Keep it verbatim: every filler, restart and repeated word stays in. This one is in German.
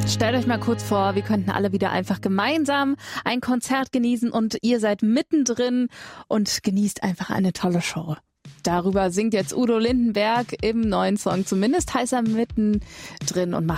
Stellt euch mal kurz vor, wir könnten alle wieder einfach gemeinsam ein Konzert genießen und ihr seid mittendrin und genießt einfach eine tolle Show. Darüber singt jetzt Udo Lindenberg im neuen Song. Zumindest heißt er mittendrin und macht